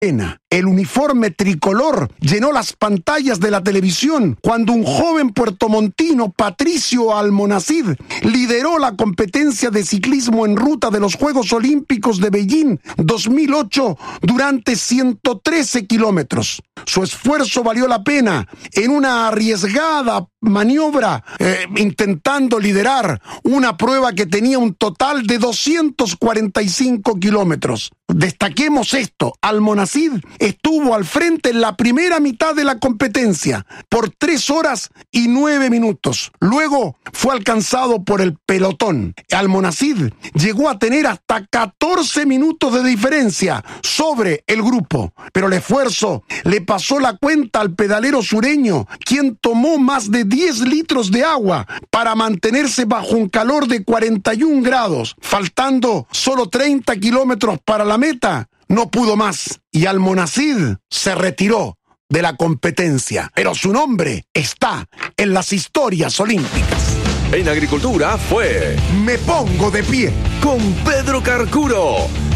El uniforme tricolor llenó las pantallas de la televisión cuando un joven puertomontino, Patricio Almonacid, lideró la competencia de ciclismo en ruta de los Juegos Olímpicos de Beijing 2008 durante 113 kilómetros. Su esfuerzo valió la pena en una arriesgada maniobra intentando liderar una prueba que tenía un total de 245 kilómetros. Destaquemos esto: Almonacid estuvo al frente en la primera mitad de la competencia por 3 horas y 9 minutos. Luego fue alcanzado por el pelotón. Almonacid llegó a tener hasta 14 minutos de diferencia sobre el grupo, pero el esfuerzo le pasó la cuenta al pedalero sureño, quien tomó más de 10 litros de agua para mantenerse bajo un calor de 41 grados. Faltando solo 30 kilómetros para la meta, no pudo más y Almonacid se retiró de la competencia. Pero su nombre está en las historias olímpicas. En agricultura fue Me pongo de pie con Pedro Carcuro.